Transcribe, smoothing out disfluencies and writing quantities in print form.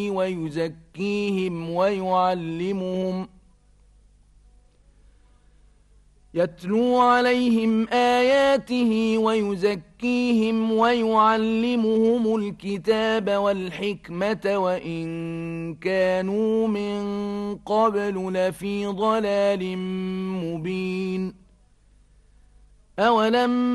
ويزكيهم يتلو عليهم آياته ويزكيهم ويعلمهم الكتاب والحكمة وإن كانوا من قبل لفي ضلال مبين. أولم